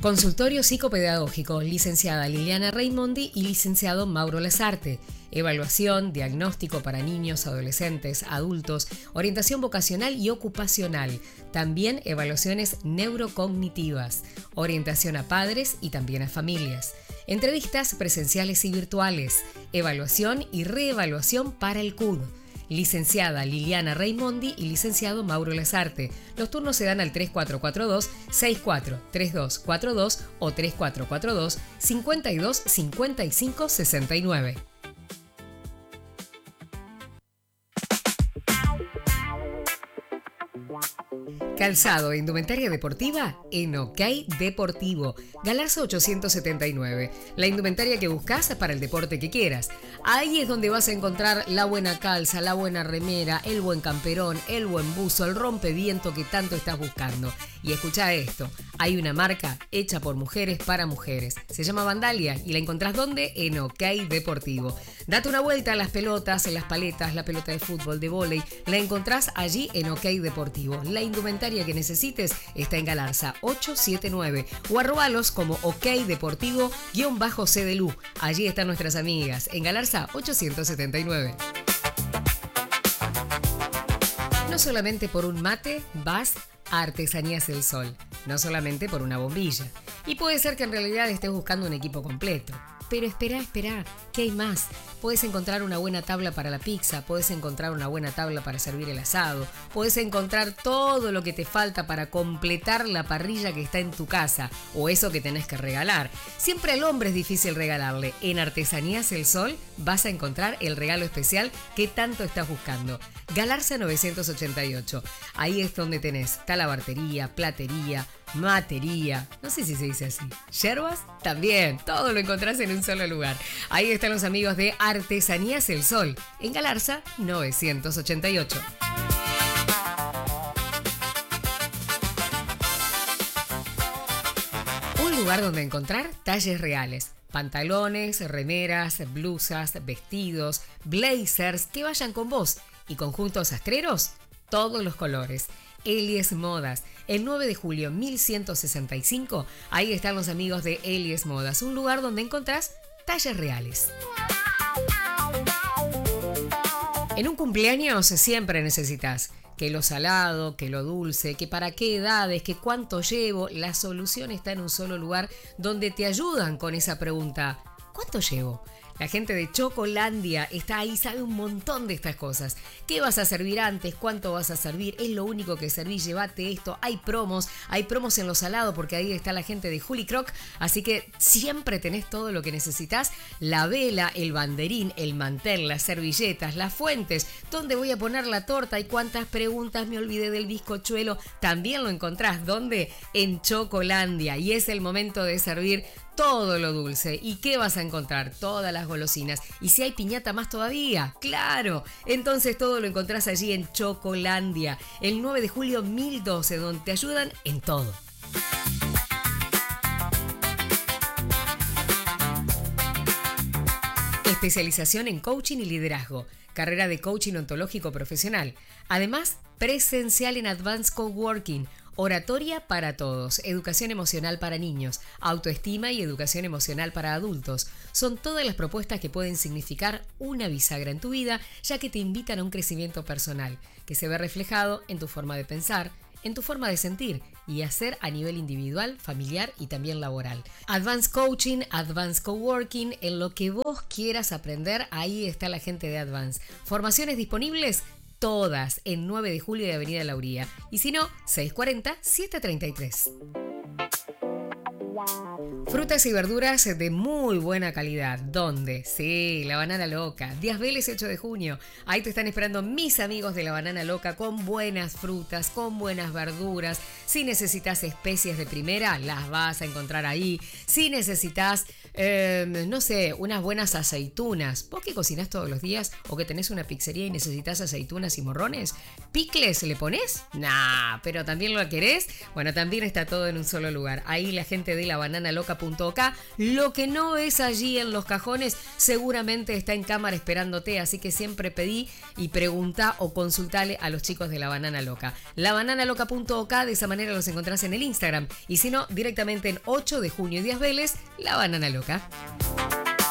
Consultorio psicopedagógico, licenciada Liliana Raimondi y licenciado Mauro Lasarte. Evaluación, diagnóstico para niños, adolescentes, adultos, orientación vocacional y ocupacional. También evaluaciones neurocognitivas, orientación a padres y también a familias. Entrevistas presenciales y virtuales, evaluación y reevaluación para el CUD. Licenciada Liliana Raimondi y licenciado Mauro Lasarte. Los turnos se dan al 3442-643242 o 3442-525569. Calzado e indumentaria deportiva en OK Deportivo. Galarza 879. La indumentaria que buscas para el deporte que quieras. Ahí es donde vas a encontrar la buena calza, la buena remera, el buen camperón, el buen buzo, el rompeviento que tanto estás buscando. Y escucha esto, hay una marca hecha por mujeres para mujeres. Se llama Vandalia y la encontrás ¿dónde? En OK Deportivo. Date una vuelta a las pelotas, las paletas, la pelota de fútbol, de vóley. La encontrás allí en OK Deportivo. La indumentaria que necesites está en Galarza 879 o arrobalos como OK Deportivo-CDLU. Allí están nuestras amigas en Galarza 879. No solamente por un mate vas a Artesanías El Sol, no solamente por una bombilla. Y puede ser que en realidad estés buscando un equipo completo. Pero espera, que hay más. Puedes encontrar una buena tabla para la pizza, puedes encontrar una buena tabla para servir el asado, puedes encontrar todo lo que te falta para completar la parrilla que está en tu casa o eso que tenés que regalar. Siempre al hombre es difícil regalarle. En Artesanías El Sol vas a encontrar el regalo especial que tanto estás buscando. Galarza 988. Ahí es donde tenés talabartería, platería, matería, no sé si se dice así, yerbas, también, todo lo encontrás en un solo lugar. Ahí están los amigos de Artesanías El Sol, en Galarza 988. Un lugar donde encontrar talles reales. Pantalones, remeras, blusas, vestidos, blazers que vayan con vos. Y conjuntos sastreros, todos los colores. Elies Modas, el 9 de julio 1165, ahí están los amigos de Elies Modas, un lugar donde encontrás talles reales. En un cumpleaños siempre necesitas que lo salado, que lo dulce, que para qué edades, que cuánto llevo. La solución está en un solo lugar donde te ayudan con esa pregunta, ¿cuánto llevo? La gente de Chocolandia está ahí, sabe un montón de estas cosas. ¿Qué vas a servir antes? ¿Cuánto vas a servir? Es lo único que servís, llévate esto. Hay promos en lo salado porque ahí está la gente de Juli Croc. Así que siempre tenés todo lo que necesitas. La vela, el banderín, el mantel, las servilletas, las fuentes. ¿Dónde voy a poner la torta? ¿Y cuántas preguntas? Me olvidé del bizcochuelo. También lo encontrás. ¿Dónde? En Chocolandia. Y es el momento de servir todo lo dulce. ¿Y qué vas a encontrar? Todas las golosinas. ¿Y si hay piñata más todavía? ¡Claro! Entonces todo lo encontrás allí en Chocolandia. El 9 de julio 1012, donde te ayudan en todo. Especialización en coaching y liderazgo. Carrera de coaching ontológico profesional. Además, presencial en Advanced Coworking. Oratoria para todos, educación emocional para niños, autoestima y educación emocional para adultos. Son todas las propuestas que pueden significar una bisagra en tu vida, ya que te invitan a un crecimiento personal, que se ve reflejado en tu forma de pensar, en tu forma de sentir y hacer a nivel individual, familiar y también laboral. Advanced Coaching, Advanced Coworking, en lo que vos quieras aprender, ahí está la gente de Advanced. Formaciones disponibles todas en 9 de julio de Avenida Lauría. Y si no, 640-733. Frutas y verduras de muy buena calidad. ¿Dónde? Sí, La Banana Loca. Díaz Vélez 8 de junio. Ahí te están esperando mis amigos de La Banana Loca con buenas frutas, con buenas verduras. Si necesitas especies de primera, las vas a encontrar ahí. Si necesitas No sé, unas buenas aceitunas. ¿Vos que cocinás todos los días o que tenés una pizzería y necesitas aceitunas y morrones? ¿Picles le ponés? Nah, pero también lo querés. Bueno, también está todo en un solo lugar. Ahí la gente de labananaloca.ok. Lo que no ves allí en los cajones seguramente está en cámara esperándote, así que siempre pedí y preguntá o consultale a los chicos de La Banana Loca. Labananaloca.ok, de esa manera los encontrás en el Instagram. Y si no, directamente en 8 de junio y Díaz Vélez, La Banana Loca.